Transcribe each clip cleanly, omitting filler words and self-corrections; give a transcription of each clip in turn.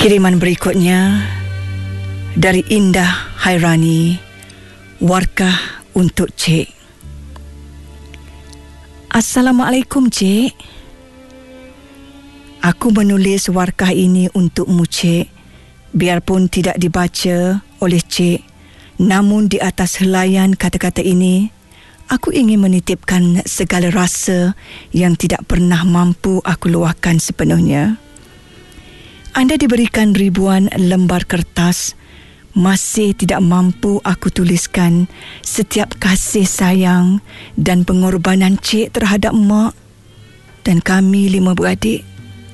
Kiriman berikutnya dari Indah Hairani, warkah untuk Cik. Assalamualaikum Cik. Aku menulis warkah ini untukmu Cik, biarpun tidak dibaca oleh Cik, namun di atas helaian kata-kata ini, aku ingin menitipkan segala rasa yang tidak pernah mampu aku luahkan sepenuhnya. Anda diberikan ribuan lembar kertas, masih tidak mampu aku tuliskan setiap kasih sayang dan pengorbanan Cik terhadap mak dan kami 5 beradik.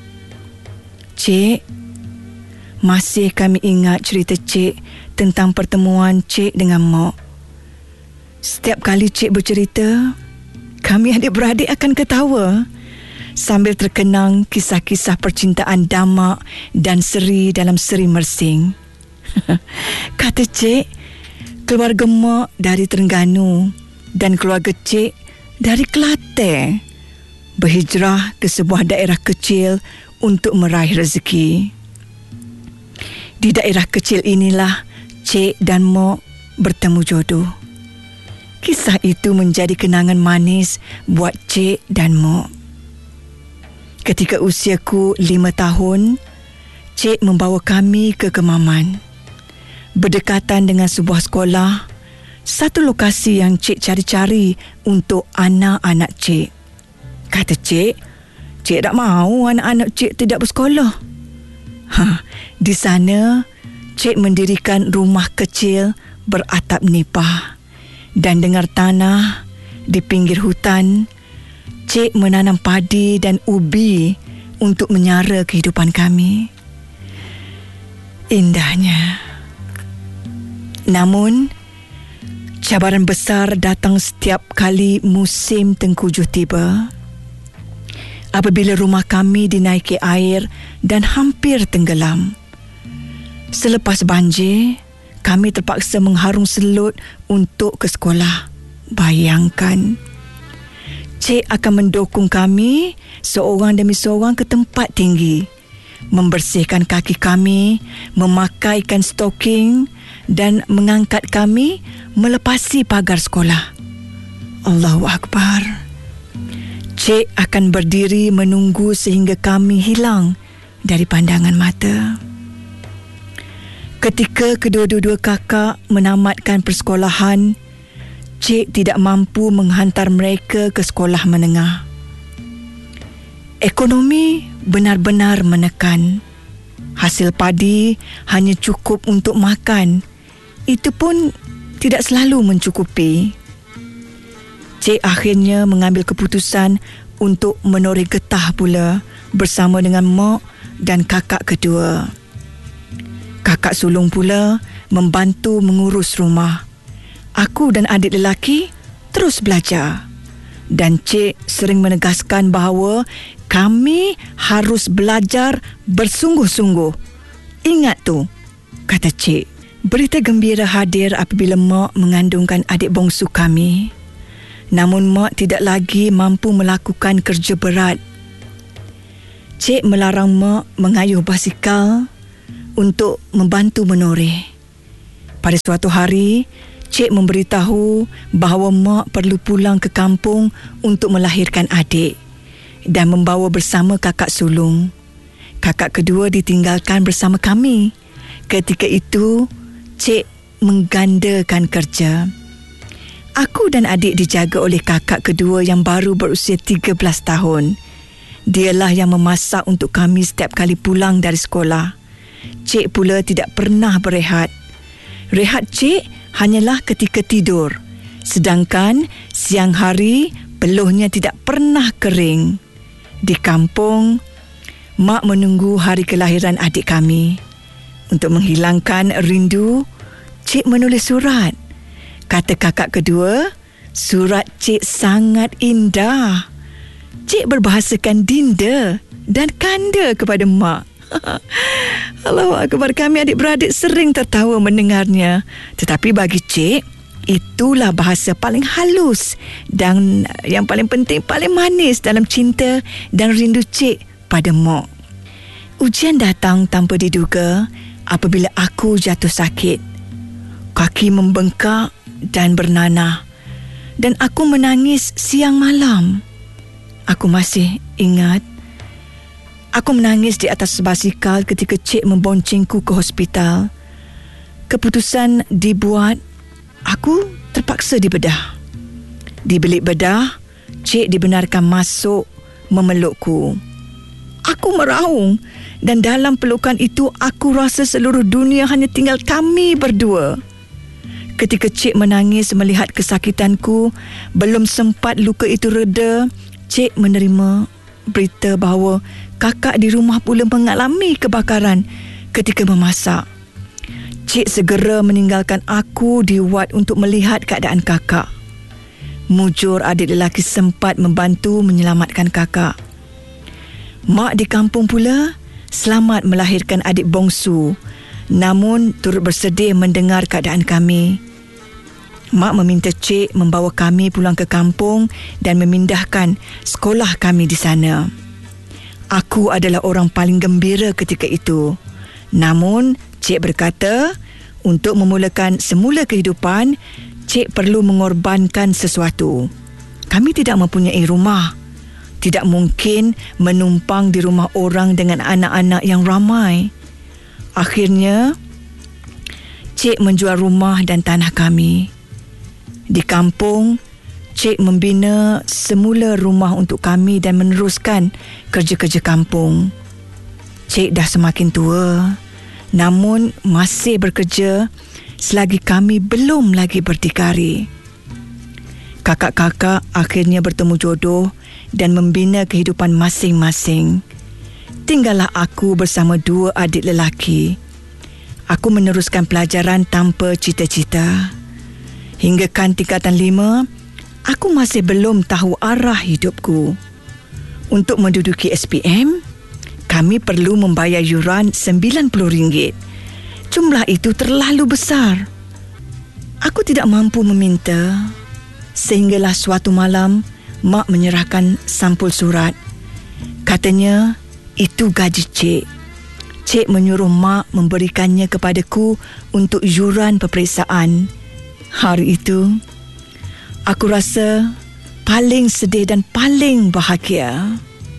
Cik, masih kami ingat cerita Cik tentang pertemuan Cik dengan mak. Setiap kali Cik bercerita, kami adik-beradik akan ketawa sambil terkenang kisah-kisah percintaan damak dan seri dalam Seri Mersing. Kata Cik, keluarga mak dari Terengganu dan keluarga Cik dari Kelantan berhijrah ke sebuah daerah kecil untuk meraih rezeki. Di daerah kecil inilah Cik dan mak bertemu jodoh. Kisah itu menjadi kenangan manis buat Cik dan mak. Ketika usiaku 5 tahun, Cik membawa kami ke Kemaman. Berdekatan dengan sebuah sekolah, satu lokasi yang Cik cari-cari untuk anak-anak Cik. Kata Cik, Cik tak mahu anak-anak Cik tidak bersekolah. Di sana, Cik mendirikan rumah kecil beratap nipah dan dengar tanah di pinggir hutan. Cik menanam padi dan ubi untuk menyara kehidupan kami. Indahnya. Namun, cabaran besar datang setiap kali musim tengkujuh tiba. Apabila rumah kami dinaiki air dan hampir tenggelam. Selepas banjir, kami terpaksa mengharung selut untuk ke sekolah. Bayangkan, Cik akan mendukung kami seorang demi seorang ke tempat tinggi, membersihkan kaki kami, memakaikan stoking dan mengangkat kami melepasi pagar sekolah. Allahu Akbar. Cik akan berdiri menunggu sehingga kami hilang dari pandangan mata. Ketika kedua-dua kakak menamatkan persekolahan, Cik tidak mampu menghantar mereka ke sekolah menengah. Ekonomi benar-benar menekan. Hasil padi hanya cukup untuk makan. Itu pun tidak selalu mencukupi. Cik akhirnya mengambil keputusan untuk menoreh getah pula bersama dengan mak dan kakak kedua. Kakak sulung pula membantu mengurus rumah. Aku dan adik lelaki terus belajar. Dan Cik sering menegaskan bahawa kami harus belajar bersungguh-sungguh. Ingat tu, kata Cik. Berita gembira hadir apabila mak mengandungkan adik bongsu kami. Namun mak tidak lagi mampu melakukan kerja berat. Cik melarang mak mengayuh basikal untuk membantu menoreh. Pada suatu hari, Cik memberitahu bahawa mak perlu pulang ke kampung untuk melahirkan adik dan membawa bersama kakak sulung. Kakak kedua ditinggalkan bersama kami. Ketika itu, Cik menggandakan kerja. Aku dan adik dijaga oleh kakak kedua yang baru berusia 13 tahun. Dialah yang memasak untuk kami setiap kali pulang dari sekolah. Cik pula tidak pernah berehat. Rehat Cik hanyalah ketika tidur. Sedangkan siang hari peluhnya tidak pernah kering. Di kampung, mak menunggu hari kelahiran adik kami. Untuk menghilangkan rindu, Cik menulis surat. Kata kakak kedua, surat Cik sangat indah. Cik berbahasakan dinda dan kanda kepada mak. Allahu Akbar, kami adik-beradik sering tertawa mendengarnya. Tetapi bagi Cik, itulah bahasa paling halus dan yang paling penting, paling manis dalam cinta dan rindu Cik pada mak. Ujian datang tanpa diduga apabila aku jatuh sakit. Kaki membengkak dan bernanah dan aku menangis siang malam. Aku masih ingat aku menangis di atas basikal ketika Cik memboncengku ke hospital. Keputusan dibuat, aku terpaksa dibedah. Di bilik bedah, Cik dibenarkan masuk memelukku. Aku meraung dan dalam pelukan itu aku rasa seluruh dunia hanya tinggal kami berdua. Ketika Cik menangis melihat kesakitanku, belum sempat luka itu reda, Cik menerima berita bahawa kakak di rumah pula mengalami kebakaran ketika memasak. Cik segera meninggalkan aku di wad untuk melihat keadaan kakak. Mujur adik lelaki sempat membantu menyelamatkan kakak. Mak di kampung pula selamat melahirkan adik bongsu, namun turut bersedih mendengar keadaan kami. Mak meminta Cik membawa kami pulang ke kampung dan memindahkan sekolah kami di sana. Aku adalah orang paling gembira ketika itu. Namun, Cik berkata, untuk memulakan semula kehidupan, Cik perlu mengorbankan sesuatu. Kami tidak mempunyai rumah. Tidak mungkin menumpang di rumah orang dengan anak-anak yang ramai. Akhirnya, Cik menjual rumah dan tanah kami. Di kampung, Cik membina semula rumah untuk kami dan meneruskan kerja-kerja kampung. Cik dah semakin tua, namun masih bekerja selagi kami belum lagi berdikari. Kakak-kakak akhirnya bertemu jodoh dan membina kehidupan masing-masing. Tinggallah aku bersama dua adik lelaki. Aku meneruskan pelajaran tanpa cita-cita. Hinggakan tingkatan 5, aku masih belum tahu arah hidupku. Untuk menduduki SPM, kami perlu membayar yuran RM90. Jumlah itu terlalu besar. Aku tidak mampu meminta. Sehinggalah suatu malam, Mak menyerahkan sampul surat. Katanya, itu gaji Cik. Cik menyuruh Mak memberikannya kepadaku untuk yuran peperiksaan. Hari itu, aku rasa paling sedih dan paling bahagia.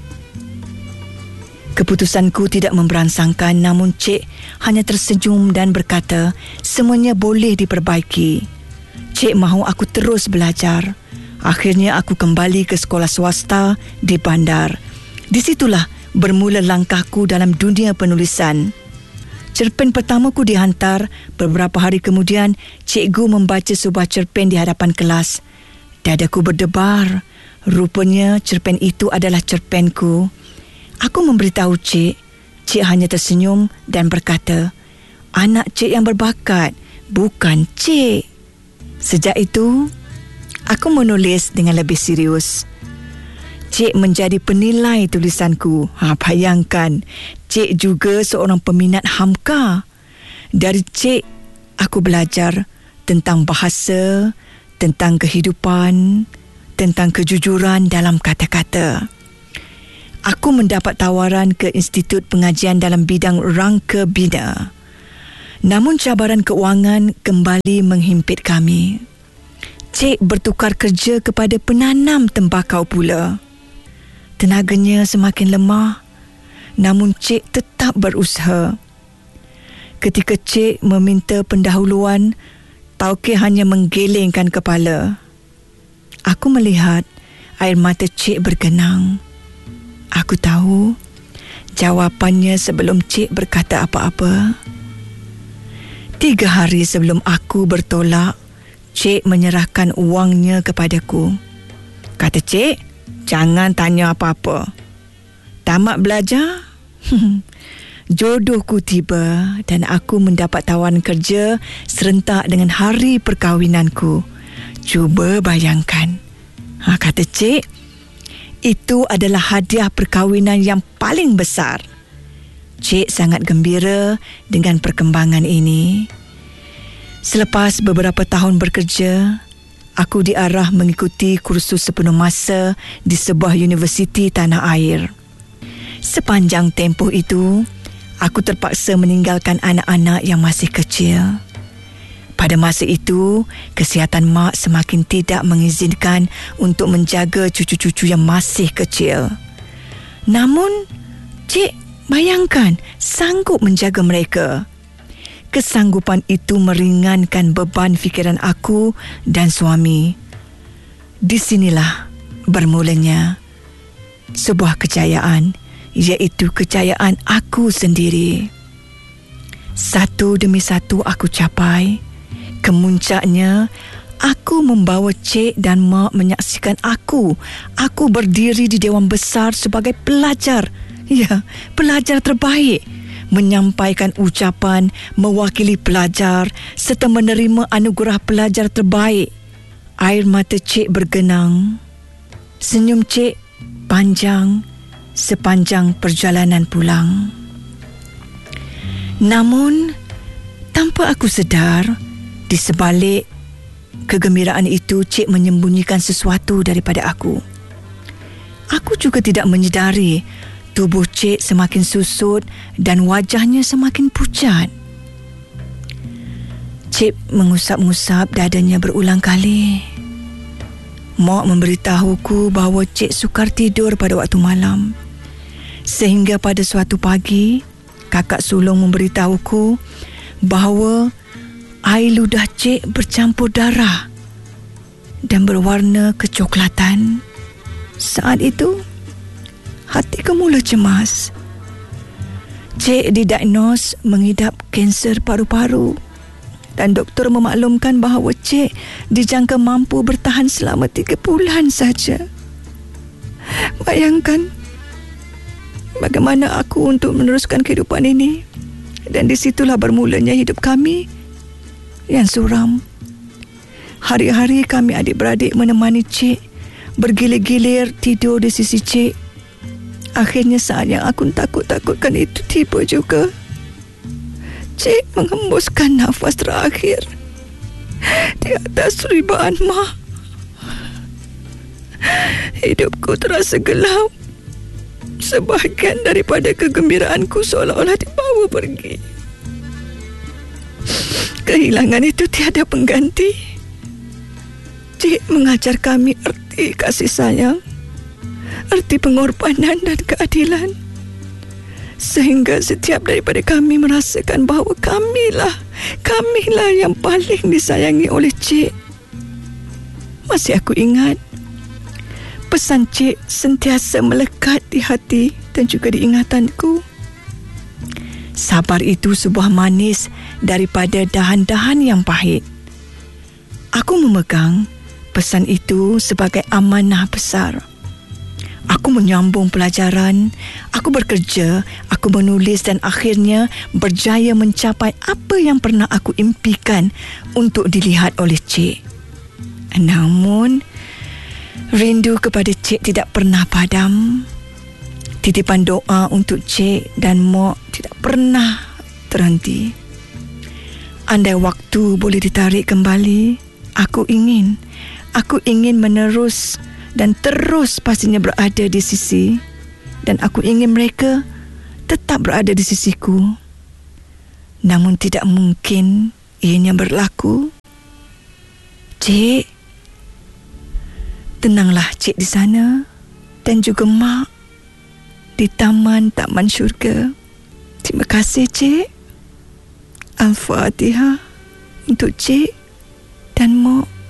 Keputusanku tidak memberansangkan, namun Cik hanya tersenyum dan berkata semuanya boleh diperbaiki. Cik mahu aku terus belajar. Akhirnya aku kembali ke sekolah swasta di bandar. Di situlah bermula langkahku dalam dunia penulisan. Cerpen pertamaku dihantar. Beberapa hari kemudian, cikgu membaca sebuah cerpen di hadapan kelas. Dadaku berdebar. Rupanya cerpen itu adalah cerpenku. Aku memberitahu Cik. Cik hanya tersenyum dan berkata, anak Cik yang berbakat, bukan Cik. Sejak itu, aku menulis dengan lebih serius. Cik menjadi penilai tulisanku. Bayangkan, Cik juga seorang peminat Hamka. Dari Cik, aku belajar tentang bahasa, tentang kehidupan, tentang kejujuran dalam kata-kata. Aku mendapat tawaran ke Institut Pengajian dalam bidang rangka bina. Namun cabaran keuangan kembali menghimpit kami. Cik bertukar kerja kepada penanam tembakau pula. Tenaganya semakin lemah, namun Cik tetap berusaha. Ketika Cik meminta pendahuluan, Taukeh hanya menggelengkan kepala. Aku melihat air mata Cik bergenang. Aku tahu jawapannya sebelum Cik berkata apa-apa. 3 hari sebelum aku bertolak, Cik menyerahkan wangnya kepadaku. Kata Cik, jangan tanya apa-apa. Tamat belajar? Jodohku tiba dan aku mendapat tawaran kerja serentak dengan hari perkahwinanku. Cuba bayangkan. Kata Cik, itu adalah hadiah perkahwinan yang paling besar. Cik sangat gembira dengan perkembangan ini. Selepas beberapa tahun bekerja, aku diarah mengikuti kursus sepenuh masa di sebuah universiti tanah air. Sepanjang tempoh itu, aku terpaksa meninggalkan anak-anak yang masih kecil. Pada masa itu, kesihatan mak semakin tidak mengizinkan untuk menjaga cucu-cucu yang masih kecil. Namun, Cik bayangkan sanggup menjaga mereka. Kesanggupan itu meringankan beban fikiran aku dan suami. Di sinilah bermulanya sebuah kejayaan, iaitu kejayaan aku sendiri. Satu demi satu aku capai. Kemuncaknya, aku membawa Cik dan Mak menyaksikan aku. Aku berdiri di Dewan Besar sebagai pelajar. Ya, pelajar terbaik. Menyampaikan ucapan, mewakili pelajar serta menerima anugerah pelajar terbaik. Air mata Cik bergenang. Senyum Cik panjang sepanjang perjalanan pulang. Namun, tanpa aku sedar, di sebalik kegembiraan itu, Cik menyembunyikan sesuatu daripada aku. Aku juga tidak menyedari tubuh Cik semakin susut dan wajahnya semakin pucat. Cik mengusap-ngusap dadanya berulang kali. Mak memberitahuku bahawa Cik sukar tidur pada waktu malam. Sehingga pada suatu pagi, kakak sulung memberitahuku bahawa air ludah Cik bercampur darah dan berwarna kecoklatan. Saat itu, hatiku mula cemas. Cik didiagnos mengidap kanser paru-paru dan doktor memaklumkan bahawa Cik dijangka mampu bertahan selama 3 bulan saja. Bayangkan bagaimana aku untuk meneruskan kehidupan ini, dan di situlah bermulanya hidup kami yang suram. Hari-hari kami adik-beradik menemani Cik, bergilir-gilir tidur di sisi Cik. Akhirnya saat yang aku takut-takutkan itu tiba juga. Cik mengembuskan nafas terakhir di atas ribaan Mak. Hidupku terasa gelap. Sebahagian daripada kegembiraanku seolah-olah dibawa pergi. Kehilangan itu tiada pengganti. Cik mengajar kami erti kasih sayang, erti pengorbanan dan keadilan. Sehingga setiap daripada kami merasakan bahawa kamilah yang paling disayangi oleh Cik. Masih aku ingat, pesan Cik sentiasa melekat di hati dan juga di ingatanku. Sabar itu sebuah manis daripada dahan-dahan yang pahit. Aku memegang pesan itu sebagai amanah besar. Aku menyambung pelajaran, aku bekerja, aku menulis dan akhirnya berjaya mencapai apa yang pernah aku impikan untuk dilihat oleh Cik. Namun, rindu kepada Cik tidak pernah padam. Titipan doa untuk Cik dan Mak tidak pernah terhenti. Andai waktu boleh ditarik kembali, aku ingin menerus dan terus pastinya berada di sisi, dan aku ingin mereka tetap berada di sisiku. Namun tidak mungkin ianya berlaku. Cik, tenanglah Cik di sana dan juga Mak di taman syurga. Terima kasih Cik. Al-Fatihah untuk Cik dan Mak.